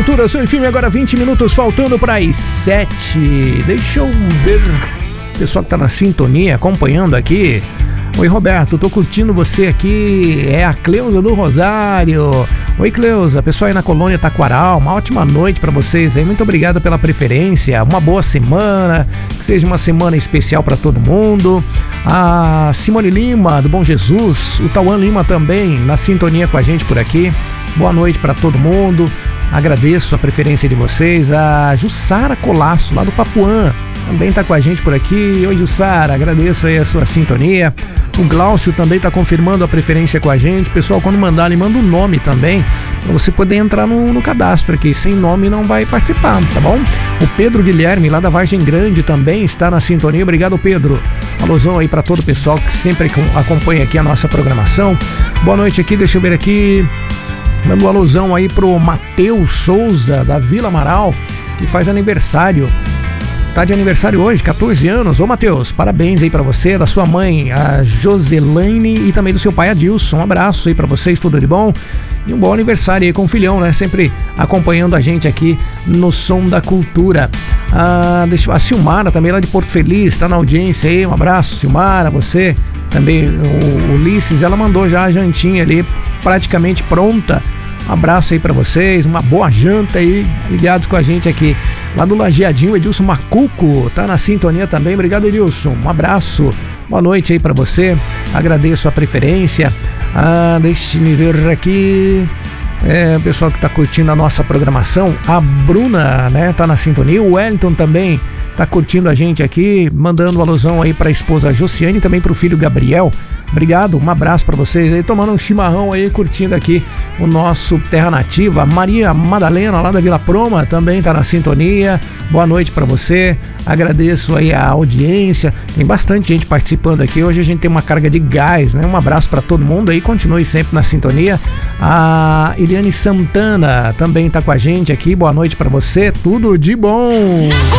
Cultura, seu filme agora 20 minutos faltando para as 7. Deixa eu ver o pessoal que tá na sintonia, acompanhando aqui. Oi, Roberto, tô curtindo você aqui. É a Cleusa do Rosário. Oi, Cleusa, pessoal aí na Colônia Taquaral, uma ótima noite para vocês aí. Muito obrigado pela preferência. Uma boa semana, que seja uma semana especial para todo mundo. A Simone Lima, do Bom Jesus. O Tauan Lima também na sintonia com a gente por aqui. Boa noite para todo mundo. Agradeço a preferência de vocês. A Jussara Colasso, lá do Papuã, também está com a gente por aqui. Oi, Jussara, agradeço aí a sua sintonia. O Glaucio também está confirmando a preferência com a gente. Pessoal, quando mandar, ele manda o nome também, para você poder entrar no cadastro aqui. Sem nome não vai participar, tá bom? O Pedro Guilherme, lá da Vargem Grande, também está na sintonia. Obrigado, Pedro. Alusão aí para todo o pessoal que sempre acompanha aqui a nossa programação. Boa noite aqui, deixa eu ver aqui. Mando uma alusão aí pro Matheus Souza, da Vila Amaral, que faz aniversário. Tá de aniversário hoje, 14 anos. Ô, Matheus, parabéns aí pra você, da sua mãe, a Joselaine, e também do seu pai, Adilson. Um abraço aí pra vocês, tudo de bom. E um bom aniversário aí com o filhão, né? Sempre acompanhando a gente aqui no Som da Cultura. A Silmara também lá de Porto Feliz, tá na audiência aí. Um abraço, Silmara, você. Também o Ulisses, ela mandou já a jantinha ali, praticamente pronta. Um abraço aí pra vocês, uma boa janta aí, ligados com a gente aqui. Lá do Lajeadinho, Edilson Macuco, tá na sintonia também. Obrigado, Edilson. Um abraço, boa noite aí pra você. Agradeço a preferência. Deixa-me ver aqui. O pessoal que tá curtindo a nossa programação. A Bruna, né, tá na sintonia. O Wellington também tá curtindo a gente aqui, mandando uma alusão aí pra esposa Josiane e também pro filho Gabriel. Obrigado, um abraço pra vocês aí, tomando um chimarrão aí, curtindo aqui o nosso Terra Nativa. Maria Madalena, lá da Vila Proma, também tá na sintonia. Boa noite pra você, agradeço aí a audiência, tem bastante gente participando aqui, hoje a gente tem uma carga de gás, né? Um abraço pra todo mundo aí, continue sempre na sintonia. A Eliane Santana também tá com a gente aqui, boa noite pra você, tudo de bom!